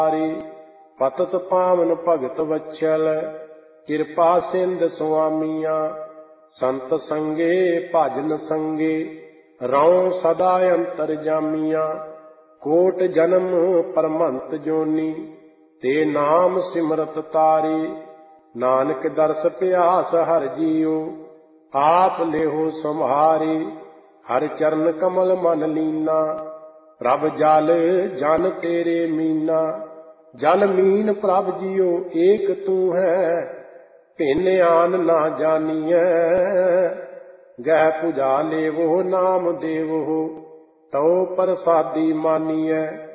ਪਤਿਤ ਪਾਵਨ ਭਗਤ ਵਛਲ, ਕਿਰਪਾ ਸਿੰਧ ਸੁਆਮੀਆਂ। ਸੰਤ ਸੰਗੇ ਭਜਨ ਸੰਗੇ, ਰਉ ਸਦਾ ਅੰਤਰਜਾਮੀਆਂ। ਕੋਟ ਜਨਮ ਪਰਮੰਤ ਜੋਨੀ, ਤੇ ਨਾਮ ਸਿਮਰਤ ਤਾਰੇ। ਨਾਨਕ ਦਰਸ ਪਿਆਸ ਹਰਿ ਜੀਉ, ਆਪ ਲੇਹੁ ਸੰਭਾਰੇ। ਹਰਿ ਚਰਨ ਕਮਲ ਮਨ ਲੀਨਾ, ਪ੍ਰਭ ਜਲ ਜਨ ਤੇਰੇ ਮੀਨਾ। ਜਲ ਮੀਨ ਪ੍ਰਭ ਜੀਉ ਏਕ ਤੂੰ ਹੈ, ਭਿੰਨ ਆਨ ਨਾ ਜਾਨੀਐ। ਗਹਿ ਪੁਜਾ ਲੇਵੋ ਨਾਮ ਦੇਵੋ, ਤਉ ਪ੍ਰਸਾਦੀ ਮਾਨੀਐ।